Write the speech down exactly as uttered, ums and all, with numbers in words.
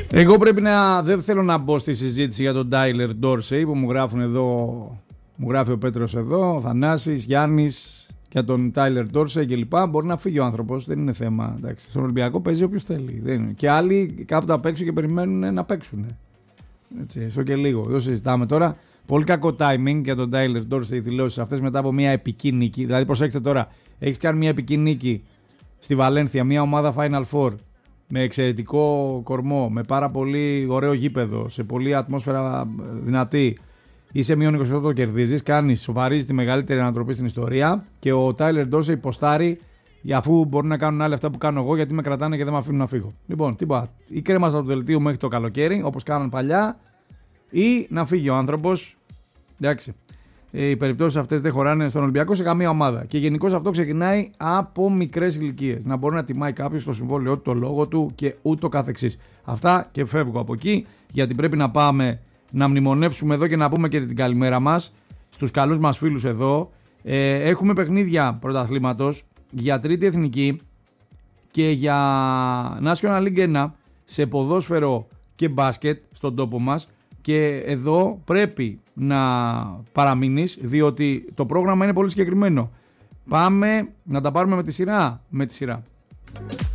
Εγώ πρέπει να. Δεν θέλω να μπω στη συζήτηση για τον Tyler Dorsey που μου γράφουν εδώ. Μου γράφει ο Πέτρος εδώ, ο Θανάσης, Γιάννης, για τον Tyler Dorsey κλπ. Μπορεί να φύγει ο άνθρωπος, δεν είναι θέμα. Εντάξει, στον Ολυμπιακό παίζει όποιος θέλει. Δεν είναι. Και άλλοι κάθονται απ' έξω και περιμένουν να παίξουν. Έτσι, έστω και λίγο. Δεν συζητάμε τώρα. Πολύ κακό timing για τον Tyler Dorsey οι δηλώσεις αυτές μετά από μια επική νίκη. Δηλαδή, προσέξτε τώρα, έχεις κάνει μια επική νίκη στη Βαλένθια, μια ομάδα Final Four με εξαιρετικό κορμό, με πάρα πολύ ωραίο γήπεδο, σε πολλή ατμόσφαιρα δυνατή. Είσαι μείον είκοσι οκτώ, το κερδίζεις, κάνεις, σοβαρίζεις τη μεγαλύτερη ανατροπή στην ιστορία και ο Tyler Dorsey ποστάρει αφού μπορούν να κάνουν άλλοι αυτά που κάνω εγώ γιατί με κρατάνε και δεν με αφήνουν να φύγω. Λοιπόν, τίποτα. Ή κρέμασαν το δελτίο μέχρι το καλοκαίρι, όπως κάναν παλιά, ή να φύγει ο άνθρωπος. Εντάξει. Οι περιπτώσεις αυτές δεν χωράνε στον Ολυμπιακό σε καμία ομάδα. Και γενικώς αυτό ξεκινάει από μικρές ηλικίες. Να μπορεί να τιμάει κάποιος το συμβόλαιό του, το λόγο του και ούτω καθεξής. Αυτά και φεύγω από εκεί γιατί πρέπει να πάμε να μνημονεύσουμε εδώ και να πούμε και την καλημέρα μας στους καλούς μας φίλους εδώ. Ε, έχουμε παιχνίδια πρωταθλήματος για τρίτη εθνική και για National League ένα σε ποδόσφαιρο και μπάσκετ στον τόπο μας και εδώ πρέπει να παραμείνεις διότι το πρόγραμμα είναι πολύ συγκεκριμένο. Πάμε να τα πάρουμε με τη σειρά. Με τη σειρά.